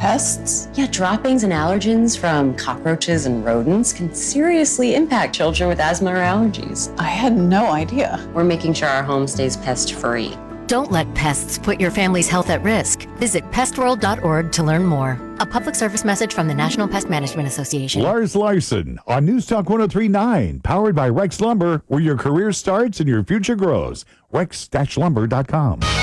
pests? Yeah, droppings and allergens from cockroaches and rodents can seriously impact children with asthma or allergies. I had no idea. We're making sure our home stays pest-free. Don't let pests put your family's health at risk. Visit pestworld.org to learn more. A public service message from the National Pest Management Association. Lars Larson on News Talk 103.9, powered by Rex Lumber, where your career starts and your future grows. Rex-lumber.com.